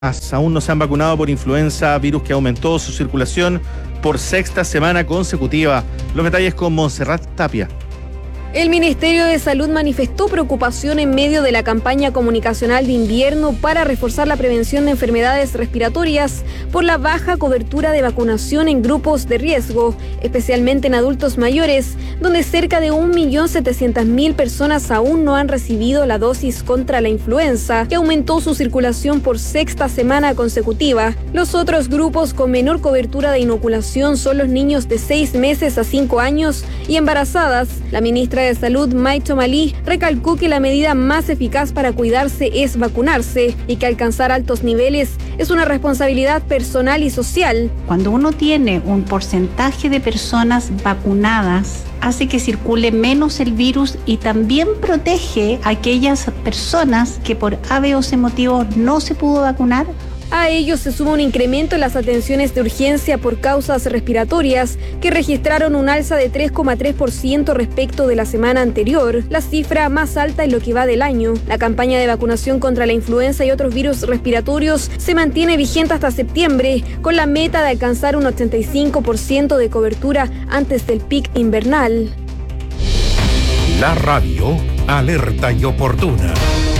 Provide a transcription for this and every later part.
aún no se han vacunado por influenza, virus que aumentó su circulación por sexta semana consecutiva. Los detalles con Montserrat Tapia. El Ministerio de Salud manifestó preocupación en medio de la campaña comunicacional de invierno para reforzar la prevención de enfermedades respiratorias por la baja cobertura de vacunación en grupos de riesgo, especialmente en adultos mayores, donde cerca de 1.700.000 personas aún no han recibido la dosis contra la influenza, que aumentó su circulación por sexta semana consecutiva. Los otros grupos con menor cobertura de inoculación son los niños de 6 meses a 5 años y embarazadas. La ministra de Salud, Mai Tomalí, recalcó que la medida más eficaz para cuidarse es vacunarse y que alcanzar altos niveles es una responsabilidad personal y social. Cuando uno tiene un porcentaje de personas vacunadas, hace que circule menos el virus y también protege a aquellas personas que por A, B o C motivos no se pudo vacunar. A ello se suma un incremento en las atenciones de urgencia por causas respiratorias, que registraron un alza de 3,3% respecto de la semana anterior, la cifra más alta en lo que va del año. La campaña de vacunación contra la influenza y otros virus respiratorios se mantiene vigente hasta septiembre, con la meta de alcanzar un 85% de cobertura antes del pic invernal. La radio, alerta y oportuna.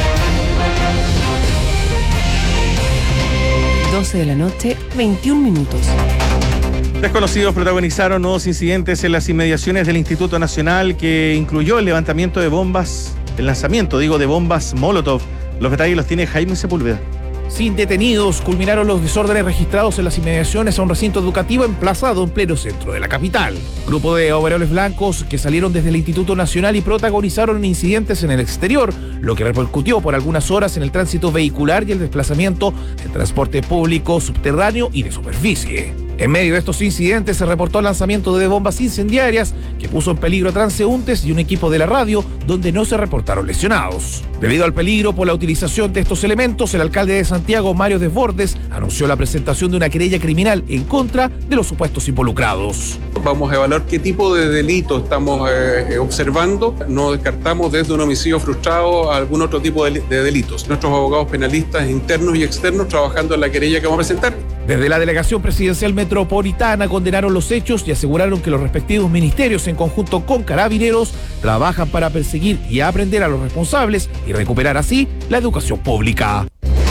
12 de la noche, 21 minutos. Desconocidos protagonizaron nuevos incidentes en las inmediaciones del Instituto Nacional que incluyó el lanzamiento de bombas Molotov. Los detalles los tiene Jaime Sepúlveda. Sin detenidos, culminaron los desórdenes registrados en las inmediaciones a un recinto educativo emplazado en pleno centro de la capital. Grupo de overoles blancos que salieron desde el Instituto Nacional y protagonizaron incidentes en el exterior, lo que repercutió por algunas horas en el tránsito vehicular y el desplazamiento del transporte público subterráneo y de superficie. En medio de estos incidentes se reportó el lanzamiento de bombas incendiarias que puso en peligro a transeúntes y un equipo de la radio, donde no se reportaron lesionados. Debido al peligro por la utilización de estos elementos, el alcalde de Santiago, Mario Desbordes, anunció la presentación de una querella criminal en contra de los supuestos involucrados. Vamos a evaluar qué tipo de delito estamos observando. No descartamos desde un homicidio frustrado a algún otro tipo de delitos. Nuestros abogados penalistas internos y externos trabajando en la querella que vamos a presentar. Desde la Delegación Presidencial Metropolitana condenaron los hechos y aseguraron que los respectivos ministerios, en conjunto con Carabineros, trabajan para perseguir y aprender a los responsables y recuperar así la educación pública.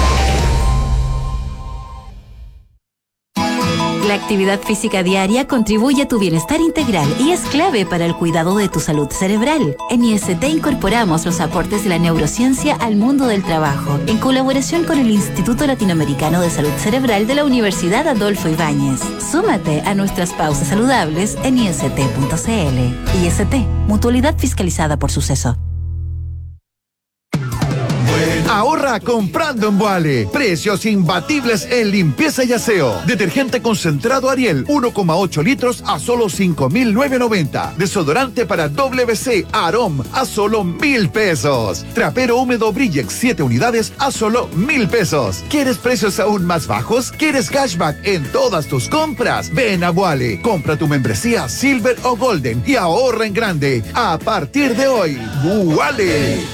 La actividad física diaria contribuye a tu bienestar integral y es clave para el cuidado de tu salud cerebral. En IST incorporamos los aportes de la neurociencia al mundo del trabajo, en colaboración con el Instituto Latinoamericano de Salud Cerebral de la Universidad Adolfo Ibáñez. Súmate a nuestras pausas saludables en ist.cl. IST, mutualidad fiscalizada por Suceso. Ahorra comprando en Boale. Precios imbatibles en limpieza y aseo. Detergente concentrado Ariel, 1,8 litros a solo 5.990. Desodorante para WC Arom a solo 1.000 pesos. Trapero húmedo Brillex 7 unidades a solo 1.000 pesos. ¿Quieres precios aún más bajos? ¿Quieres cashback en todas tus compras? Ven a Boale. Compra tu membresía Silver o Golden y ahorra en grande. A partir de hoy, Boale.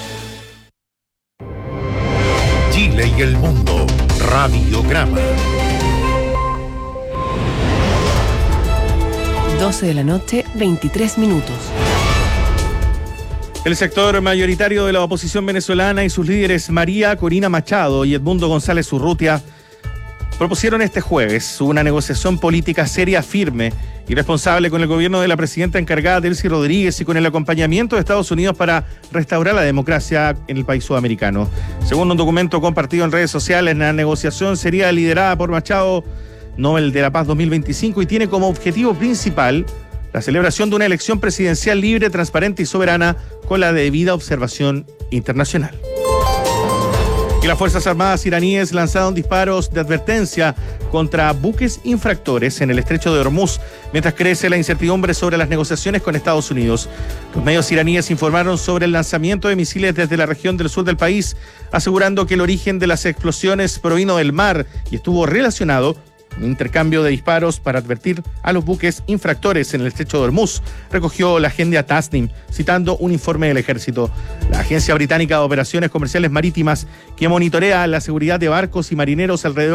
Chile y el mundo. Radiograma. 12 de la noche, 23 minutos. El sector mayoritario de la oposición venezolana y sus líderes María Corina Machado y Edmundo González Urrutia propusieron este jueves una negociación política seria, firme y responsable con el gobierno de la presidenta encargada Delcy Rodríguez y con el acompañamiento de Estados Unidos para restaurar la democracia en el país sudamericano. Según un documento compartido en redes sociales, la negociación sería liderada por Machado, Nobel de la Paz 2025, y tiene como objetivo principal la celebración de una elección presidencial libre, transparente y soberana con la debida observación internacional. Y las Fuerzas Armadas iraníes lanzaron disparos de advertencia contra buques infractores en el estrecho de Hormuz, mientras crece la incertidumbre sobre las negociaciones con Estados Unidos. Los medios iraníes informaron sobre el lanzamiento de misiles desde la región del sur del país, asegurando que el origen de las explosiones provino del mar y estuvo relacionado Un intercambio de disparos para advertir a los buques infractores en el estrecho de Hormuz, recogió la agencia Tasnim, citando un informe del ejército. La Agencia Británica de Operaciones Comerciales Marítimas, que monitorea la seguridad de barcos y marineros alrededor